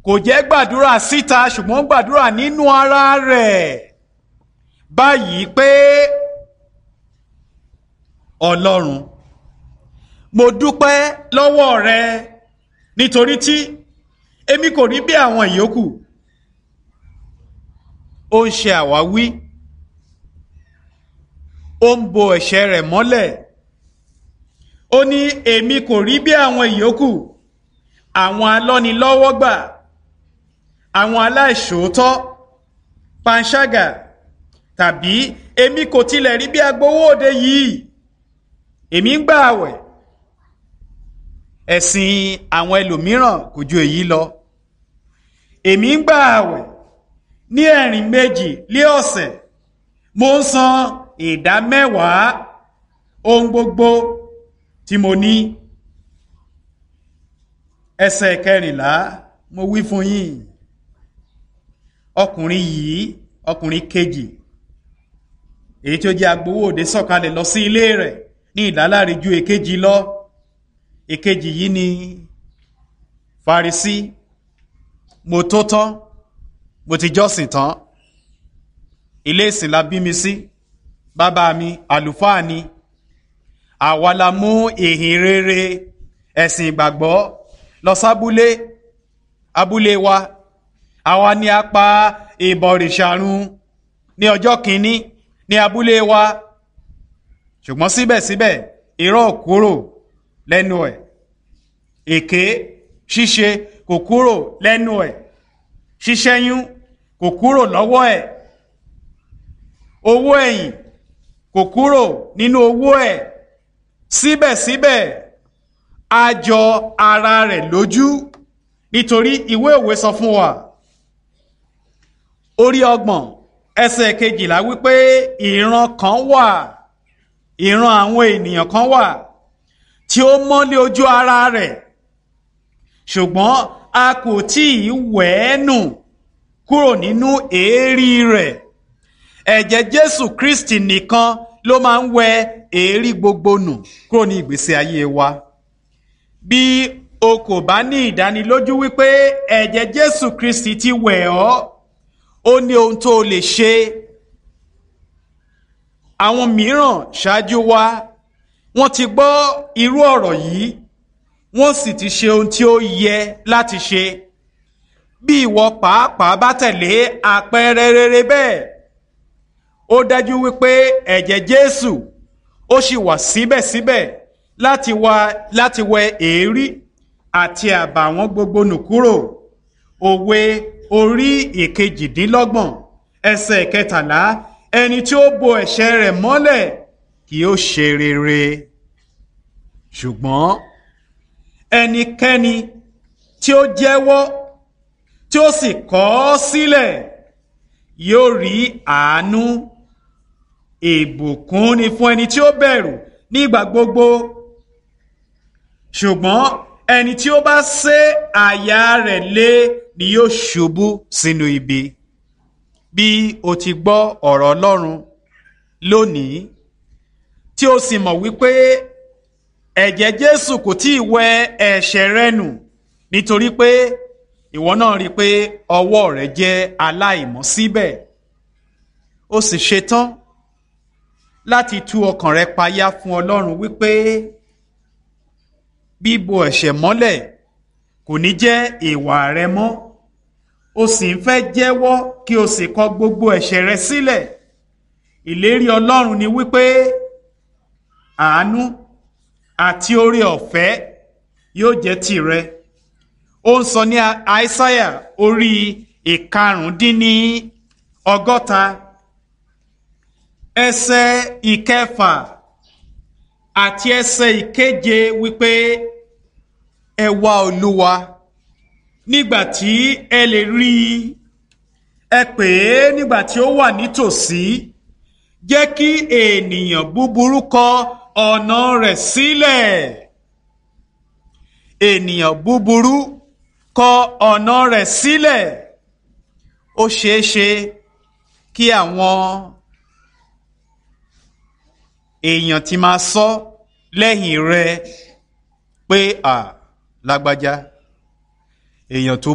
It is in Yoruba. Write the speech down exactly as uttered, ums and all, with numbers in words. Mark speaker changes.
Speaker 1: kò jẹ́ gbàdúrà síta ṣùgbọ́n gbàdúrà nínú ara rẹ̀ báyìí pé Ọlọ́run mo dúpẹ́ lọ́wọ́ rẹ nítorí tí èmi kò rí bí àwọn ìyókù. Ó ń ṣe àwáwí, ó ń bo ẹ̀ṣẹ̀ rẹ̀ mọ́lẹ̀. Ó ní èmi kò rí bí àwọn ìyókù, àwọn alọ́nilọ́wọ́gbà, àwọn aláìṣòótọ́, panṣágà, tàbí èmi kò tilẹ̀ rí bí agbowó òde yìí. Èmi ń gbà àwẹ̀. Ẹ̀sìn àwọn ẹlòmíràn kò ju èyí lọ. Èmi ń gbà àwẹ̀ ní ẹ̀rìn méjì lé ọ̀sẹ̀. Mo ń san ìdá mẹ́wàá ohun gbogbo tí mo ní. Ẹsẹ̀ kẹrìnlá mo wí fún yín. Ọkùnrin yìí, ọkùnrin kejì, èyí tí ó jẹ́ agbowó òde sọ̀kalẹ̀ lọ sí ilé rẹ̀ ní ìdáláre ju èkejì lọ. Èkejì yìí ni Farisí. Mo tó tán, mo ti jọ́sìn tán. Ilé ìsìn la bí mi sí. Bàbá mi àlùfáà ni. Àwa la mú ìhìn rere ẹ̀sìn ìgbàgbọ́ lọ sábúlé abúlé wa. Àwa ni a pa ìbọ̀rìṣà run ní ọjọ́ kìíní ní abúlé wa. Ṣùgbọ́n síbẹ̀síbẹ̀ irọ́ kúrò lẹ́nu ẹ̀. Èké ṣíṣe kò kúrò lẹ́nu ẹ̀. Ṣíṣẹ́yún kò kúrò lọ́wọ́ ẹ̀. Owó ẹ̀yìn kò kúrò nínú owó ẹ̀. Síbẹ̀síbẹ̀ a jọ ara rẹ̀ lójú nítorí ìwé òwe sọ fún wa. Orí ọgbọ̀n ẹsẹ̀ kejìlá wípé ìran kan wà, ìran àwọn ènìyàn kan wà tí ó mọ́lé ojú ara rẹ̀, ṣùgbọ́n a kò tí ì wẹ̀ ẹ́ nù kúrò nínú èérí rẹ̀. Ẹ̀jẹ̀ Jésù Kristi nìkan ló máa ń wẹ èérí gbogbo nù kúrò ní ìgbésí ayé wa. Bí o kò bá ní ìdánilójú wípé ẹ̀jẹ̀ Jésù Kristi ti wẹ̀ ọ́, ó ní ohun tó lè ṣe. Àwọn mìíràn ṣáájú wa wọ́n ti gbọ́ irú ọ̀rọ̀ yìí, wọ́n sì ti ṣe ohun tí ó yẹ láti ṣe. Bí ìwọ pàápàá bá tẹ̀lé àpẹẹrẹ rere bẹ́ẹ̀, ó dájú wípé ẹ̀jẹ̀ Jésù ó sì wà síbẹ̀síbẹ̀ láti wá láti wẹ èérí àti àbàwọ́n gbogbo nù kúrò. Òwe orí ìkejìdínlọ́gbọ̀n ẹsẹ̀ kẹtàlá, ẹni tí ó bo ẹ̀ṣẹ̀ rẹ̀ mọ́lẹ̀ kì yóò ṣe rere, ṣùgbọ́n ẹnikẹ́ni tí ó jẹ́wọ́ tí ó sì kọ̀ ọ́ sílẹ̀ yóò rí àánú. Ìbùkún ni fún ẹni tí ó bẹ̀rù nígbà gbogbo, ṣùgbọ́n ẹni tí ó bá sé àyà rẹ̀ lé ni yóò ṣubú sínú ibi. Bí o ti gbọ́ ọ̀rọ̀ Ọlọ́run lónìí tí o sì mọ̀ wípé ẹ̀jẹ̀ Jésù kò tí ì wẹ ẹ̀ṣẹ̀ rẹ nù, nítorí pé ìwọ náà rí pé ọwọ́ rẹ jẹ́ aláìmọ́ síbẹ̀, o sì ṣetán láti tú ọkàn rẹ payá fún Ọlọ́run wípé bíbo ẹ̀ṣẹ̀ mọ́lẹ̀ kò ní jẹ́ ìwà rẹ mọ́. O sì ń fẹ́ jẹ́wọ́ kí o sì kọ̀ gbogbo ẹ̀ṣẹ̀ rẹ sílẹ̀. Ìlérí Ọlọ́run ni wípé àánú àti oore ọ̀fẹ́ yóò jẹ́ tìrẹ. Ó ń sọ ní Àìsáyà orí ìkarùndínní ọgọ́ta ẹsẹ̀ ìkẹfà àti ẹsẹ̀ ìkeje wípé ẹ wá Olúwa nígbà tí ẹ lè rí i, ẹ pè é nígbà tí ó wà nítòsí. Jẹ́ kí ènìyàn búburú kọ ọ̀nà rẹ̀ sílẹ̀. Ènìyàn búburú kọ ọ̀nà rẹ̀ sílẹ̀. Ó ṣeé ṣe kí àwọn èèyàn ti máa sọ lẹ́yìn rẹ̀ pé à lágbájá èèyàn tó